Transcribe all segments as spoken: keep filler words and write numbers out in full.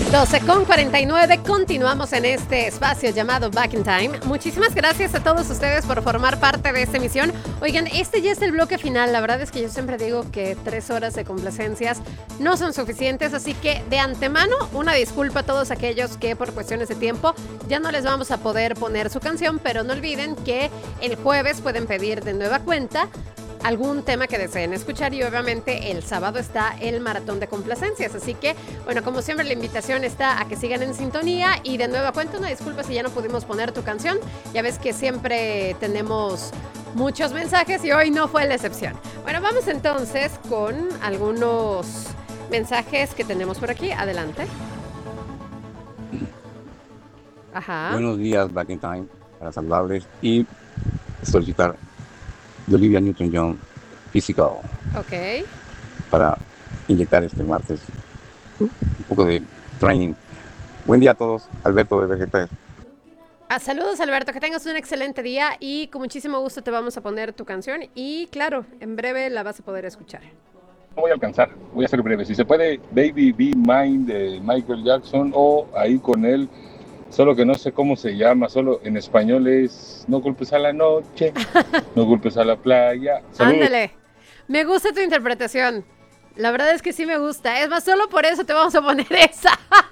doce con cuarenta y nueve, continuamos en este espacio llamado Back in Time. Muchísimas gracias a todos ustedes por formar parte de esta emisión. Oigan, este ya es el bloque final. La verdad es que yo siempre digo que tres horas de complacencias no son suficientes, así que de antemano una disculpa a todos aquellos que por cuestiones de tiempo ya no les vamos a poder poner su canción, pero no olviden que el jueves pueden pedir de nueva cuenta algún tema que deseen escuchar y obviamente el sábado está el maratón de complacencias, así que bueno, como siempre la invitación está a que sigan en sintonía y de nueva cuenta una disculpa si ya no pudimos poner tu canción, ya ves que siempre tenemos muchos mensajes y hoy no fue la excepción. Bueno, vamos entonces con algunos mensajes que tenemos por aquí, adelante. Ajá. Buenos días, Back in Time, para saludarles y solicitar de Olivia Newton-John Physical. Ok. Para inyectar este martes un poco de training. Buen día a todos, Alberto de Vegeta. Ah, saludos Alberto, que tengas un excelente día y con muchísimo gusto te vamos a poner tu canción y claro, en breve la vas a poder escuchar. No voy a alcanzar, voy a ser breve. Si se puede, Baby Be Mine de Michael Jackson o ahí con él, solo que no sé cómo se llama, solo en español es No culpes a la noche, no culpes a la playa. Saludos. Ándale, me gusta tu interpretación, la verdad es que sí me gusta, es más, solo por eso te vamos a poner esa.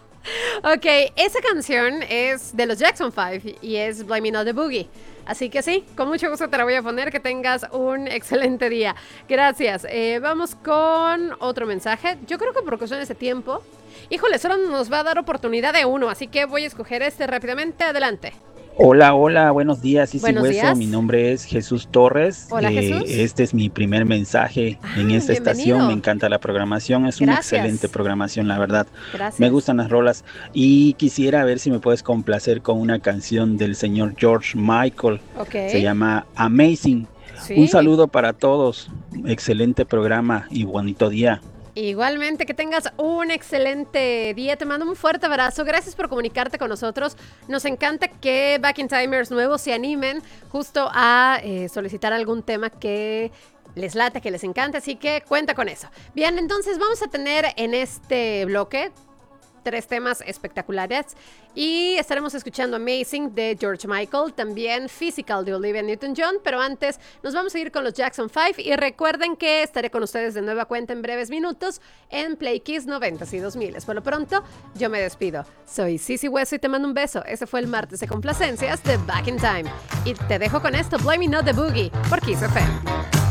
Ok, esa canción es de los Jackson five y es Blaming on the Boogie. Así que sí, con mucho gusto te la voy a poner, que tengas un excelente día. Gracias. Eh, vamos con otro mensaje. Yo creo que por cuestiones de tiempo, híjole, solo nos va a dar oportunidad de uno, así que voy a escoger este rápidamente. Adelante. Hola, hola, buenos días, Sisi Buenos Hueso, días. mi nombre es Jesús Torres. Hola, Eh, Jesús. Este es mi primer mensaje Ah, en esta bienvenido. estación, me encanta la programación, es una Gracias. excelente programación, la verdad. Gracias. Me gustan las rolas y quisiera ver si me puedes complacer con una canción del señor George Michael, Ok. se llama Amazing. Sí. Un saludo para todos, excelente programa y bonito día. Igualmente, que tengas un excelente día. Te mando un fuerte abrazo. Gracias por comunicarte con nosotros. Nos encanta que Back in Timers nuevos se animen justo a eh, solicitar algún tema que les lata, que les encante. Así que cuenta con eso. Bien, entonces vamos a tener en este bloque tres temas espectaculares y estaremos escuchando Amazing de George Michael, también Physical de Olivia Newton-John, pero antes nos vamos a ir con los Jackson five y recuerden que estaré con ustedes de nueva cuenta en breves minutos en Play Kiss noventas y dos mil. Por lo pronto, yo me despido. Soy Sisi Hueso y te mando un beso. Ese fue el martes de complacencias de Back in Time y te dejo con esto, Blaming on the Boogie por Kiss F M.